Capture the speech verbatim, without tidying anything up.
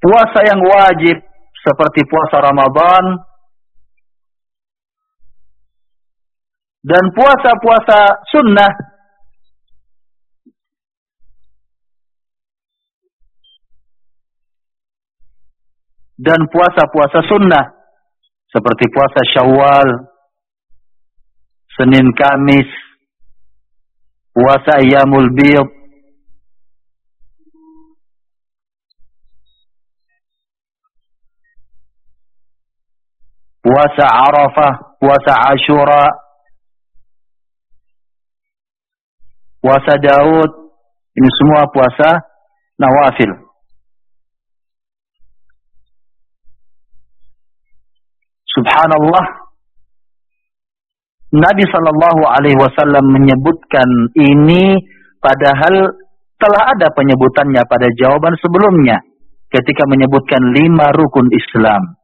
puasa yang wajib seperti puasa Ramadan dan puasa-puasa sunnah dan puasa-puasa sunnah seperti puasa Syawal, Senin Kamis, puasa Ayyamul Bid, puasa Arafah, puasa Ashura, puasa Daud. Ini semua puasa nawafil. Subhanallah, Nabi Shallallahu Alaihi Wasallam menyebutkan ini padahal telah ada penyebutannya pada jawaban sebelumnya ketika menyebutkan lima rukun Islam.